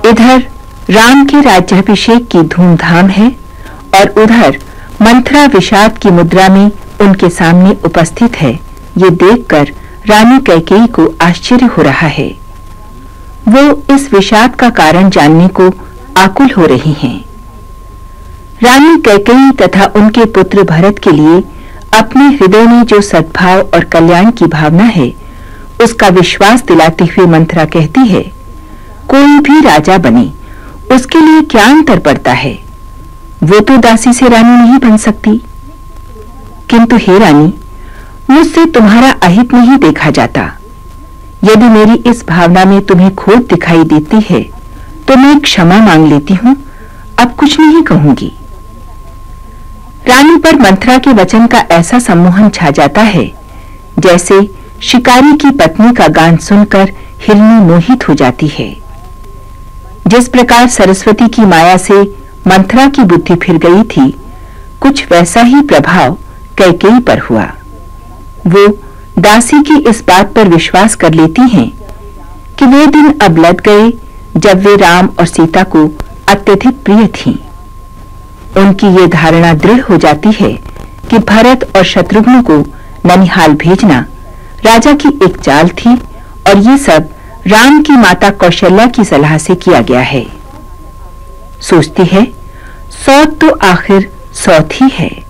इधर राम के राज्याभिषेक की धूमधाम है और उधर मंथरा विषाद की मुद्रा में उनके सामने उपस्थित है। ये देखकर रानी कैकेयी को आश्चर्य हो रहा है। वो इस विषाद का कारण जानने को आकुल हो रही हैं। रानी कैकेयी तथा उनके पुत्र भरत के लिए अपने हृदय में जो सद्भाव और कल्याण की भावना है, उसका विश्वास दिलाते हुए मंथरा कहती है, कोई भी राजा बने, उसके लिए क्या अंतर पड़ता है? वो तो दासी से रानी नहीं बन सकती। किंतु हे रानी, मुझसे तुम्हारा अहित नहीं देखा जाता। यदि मेरी इस भावना में तुम्हें खोट दिखाई देती है तो मैं क्षमा मांग लेती हूं, अब कुछ नहीं कहूंगी। रानी पर मंथरा के वचन का ऐसा सम्मोहन छा जाता है जैसे शिकारी की पत्नी का गान सुनकर हिरनी मोहित हो जाती है। जिस प्रकार सरस्वती की माया से मंथरा की बुद्धि फिर गई थी, कुछ वैसा ही प्रभाव कैकेयी पर हुआ। वो दासी की इस बात पर विश्वास कर लेती हैं कि वे दिन अब लद गए जब वे राम और सीता को अत्यधिक प्रिय थीं। उनकी ये धारणा दृढ़ हो जाती है कि भरत और शत्रुघ्न को ननिहाल भेजना राजा की एक चाल थी और ये सब राम की माता कौशल्या की सलाह से किया गया है। सोचती है, सौत तो आखिर सौत ही है।